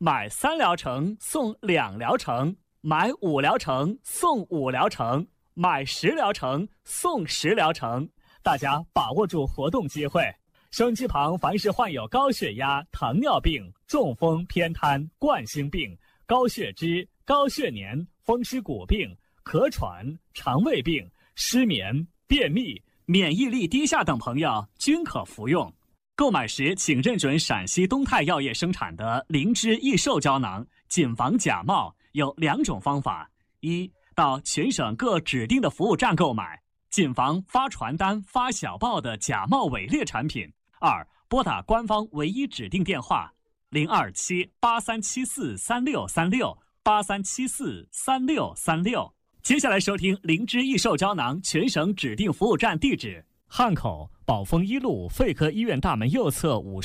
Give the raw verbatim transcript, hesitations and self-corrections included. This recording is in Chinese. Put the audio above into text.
买三疗程送两疗程，买五疗程送五疗程，买十疗程送十疗程。大家把握住活动机会。收音机旁凡是患有高血压、糖尿病、中风、偏瘫、冠心病、高血脂、高血粘、风湿骨病、咳喘、肠胃病、失眠、便秘、免疫力低下等朋友均可服用。购买时请认准陕西东泰药业生产的灵芝益寿胶囊，谨防假冒。有两种方法：一，到全省各指定的服务站购买，谨防发传单、发小报的假冒伪劣产品；二，拨打官方唯一指定电话零二七八三七四三六三六八三七四三六三六。接下来收听灵芝益寿胶囊全省指定服务站地址：汉口宝丰一路肺科医院大门右侧五